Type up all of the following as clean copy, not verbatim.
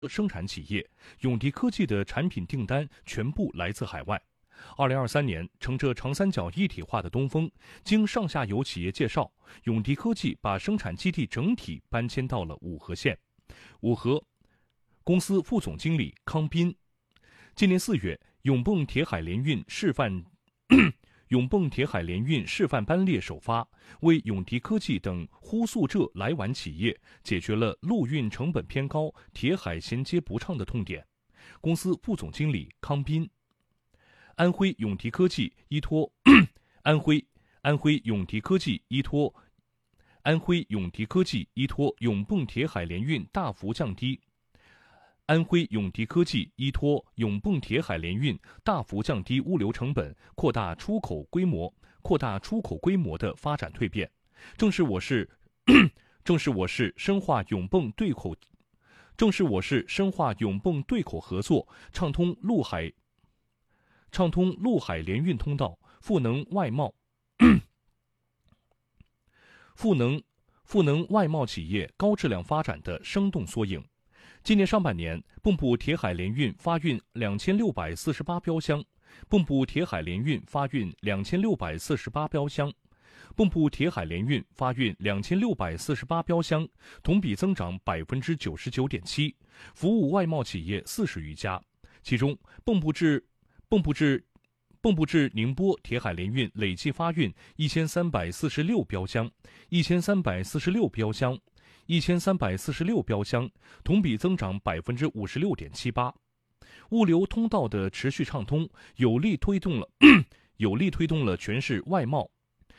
生产企业，永迪科技的产品订单全部来自海外。2023年，乘着长三角一体化的东风，经上下游企业介绍，永迪科技把生产基地整体搬迁到了五河县。五河公司副总经理康斌，今年4月，永泵铁海联运示范班列首发，为永迪科技等呼苏浙来皖企业解决了陆运成本偏高、铁海衔接不畅的痛点。公司副总经理康斌，安徽永迪科技依托永泵铁海联运大幅降低物流成本，扩大出口规模的发展蜕变，正是我市深化永泵对口合作，畅通陆海联运通道，赋能外贸企业高质量发展的生动缩影。今年上半年，蚌埠铁海联运发运2648标箱，蚌埠铁海联运发运2648标箱，同比增长99.7%，服务外贸企业40余家。其中，蚌埠至宁波铁海联运累计发运1346标箱，同比增长56.78%。物流通道的持续畅通，有力推动了全市外贸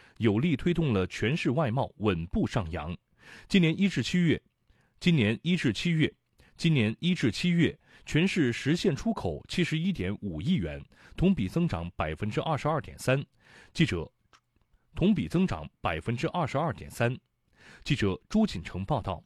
稳步上扬。今年1至7月，全市实现出口71.5亿元，同比增长22.3%。记者朱锦成报道。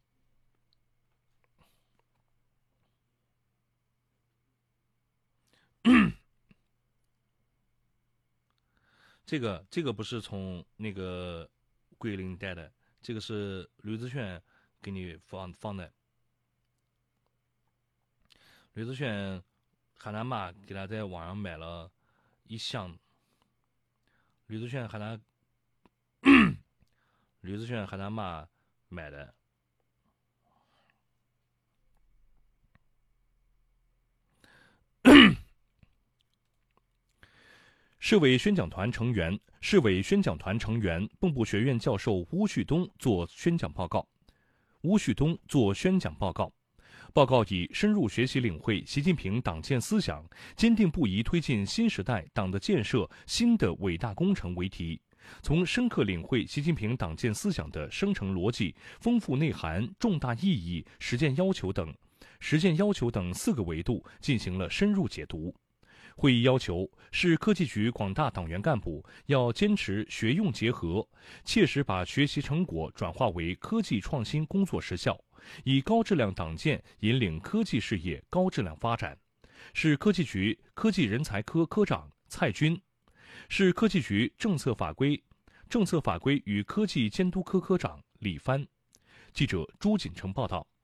这个不是从那个桂林带的，这个是吕子轩给你放的。吕子轩喊他妈给他在网上买了一箱。吕子轩喊他妈买的。市委宣讲团成员、蚌埠学院教授邬旭东做宣讲报告。报告以深入学习领会习近平党建思想，坚定不移推进新时代党的建设新的伟大工程为题，从深刻领会习近平党建思想的生成逻辑、丰富内涵、重大意义、实践要求等4个维度进行了深入解读。会议要求，市科技局广大党员干部要坚持学用结合，切实把学习成果转化为科技创新工作实效，以高质量党建引领科技事业高质量发展。市科技局科技人才科科长蔡军，市科技局政策法规与科技监督科科长李帆。记者朱锦成报道。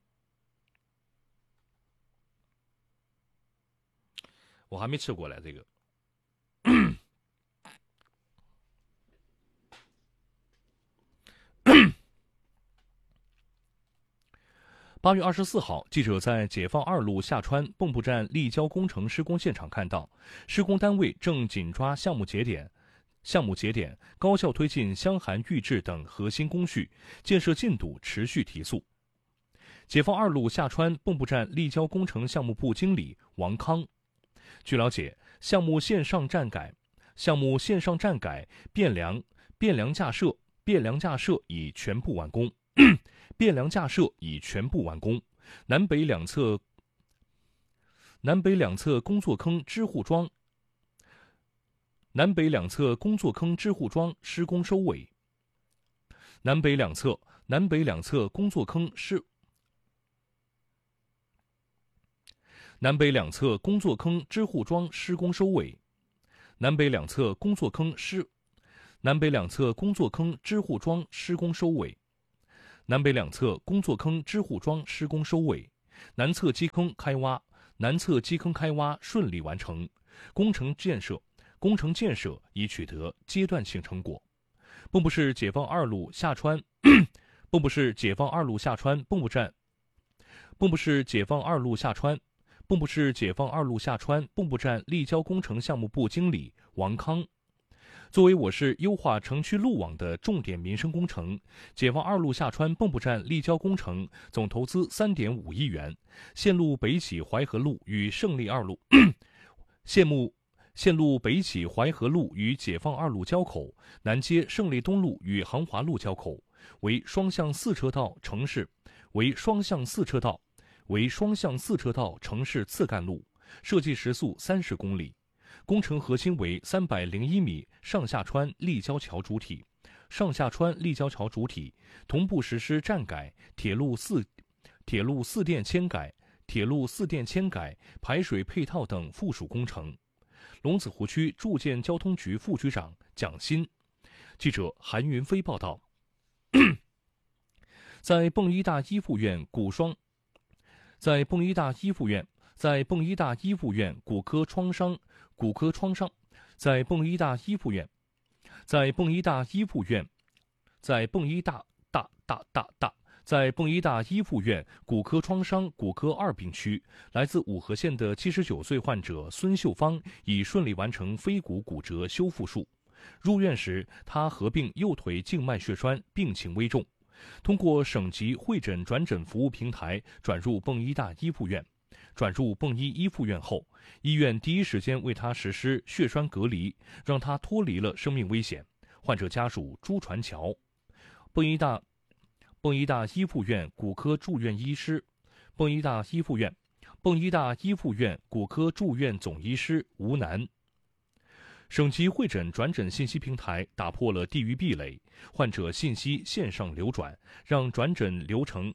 我还没吃过来这个。8月24号，记者在解放2路下川蚌埠站立交工程施工现场看到，施工单位正紧抓项目节点，高效推进湘涵预制等核心工序，建设进度持续提速。解放2路下川蚌埠站立交工程项目部经理王康，据了解，项目线上站改变梁架设已全部完工。南北两侧工作坑支护桩施工收尾。南北两侧工作坑支护桩施工收尾。南北两侧工作坑支护桩施工收尾。 南侧基坑开挖顺利完成，工程建设已取得阶段性成果。蚌埠市解放二路下川蚌埠市解放二路下川蚌埠站立交工程项目部经理王康。作为我市优化城区路网的重点民生工程，解放二路下川蚌埠站立交工程总投资3.5亿元，线路北起淮河路与胜利二路线路北起淮河路与解放二路交口，南接胜利东路与航华路交口，为双向四车道城市城市次干路，设计时速30公里。工程核心为301米上下川立交桥主体，同步实施站改、铁路四电迁改、排水配套等附属工程。龙子湖区住建交通局副局长蒋欣。记者韩云飞报道。在蚌伊大一附院骨科创伤骨科二病区，来自五河县的79岁患者孙秀芳已顺利完成腓骨骨折修复术。入院时，他合并右腿静脉血栓，病情危重，通过省级会诊转诊服务平台转入蚌伊一附院后，医院第一时间为他实施血栓隔离，让他脱离了生命危险。患者家属朱传桥。蚌伊大一附院骨科住院医师，蚌伊大一附院骨科住院总医师吴楠。省级会诊转诊信息平台打破了地域壁垒，患者信息线上流转，让转诊流程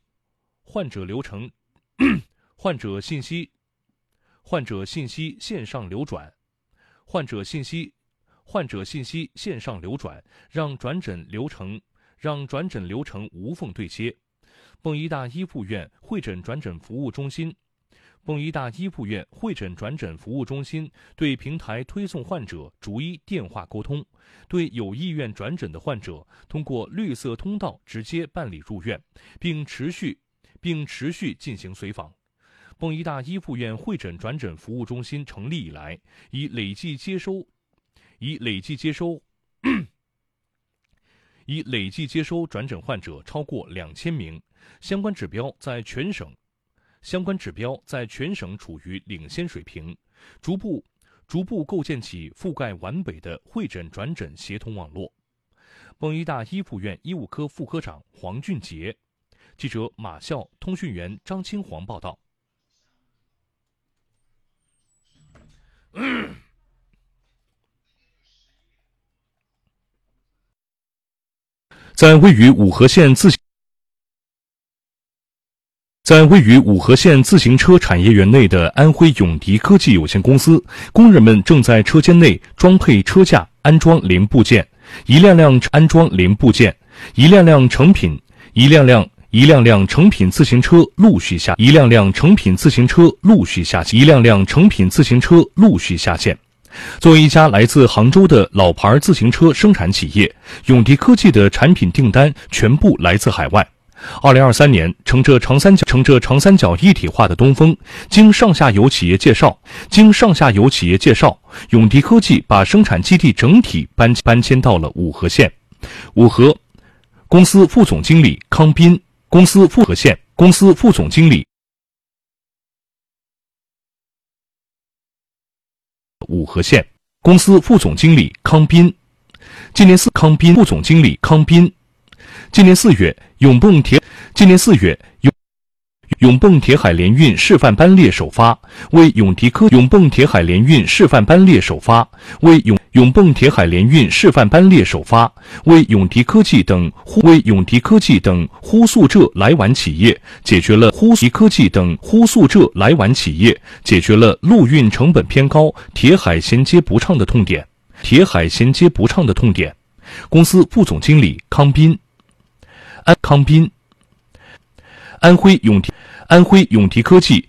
线上流转，让转诊流程无缝对接。蚌伊大一附院会诊转诊服务中心对平台推送患者逐一电话沟通，对有意愿转诊的患者通过绿色通道直接办理入院，并持续进行随访。蚌伊大一附院会诊转诊服务中心成立以来，已累计接收转诊患者超过2000名，相关指标在全省处于领先水平，逐步构建起覆盖完北的会诊转诊协同网络。蚌伊大一附院医务科副科长黄俊杰。记者马笑，通讯员张清煌报道。在位于五河县自行车产业园内的安徽永迪科技有限公司，工人们正在车间内装配车架、安装零部件，一辆辆成品自行车陆续下线。作为一家来自杭州的老牌自行车生产企业，永迪科技的产品订单全部来自海外。2023年，乘着长三角一体化的东风，经上下游企业介绍，永迪科技把生产基地整体搬迁到了五河县。公司副总经理康斌，公司副总经理五河县公司副总经理康斌。今年4月，永蚌铁海联运示范班列首发，为永迪科技等呼速浙来皖企业解决了陆运成本偏高、铁海衔接不畅的痛点。公司副总经理康斌。安徽安徽永迪科技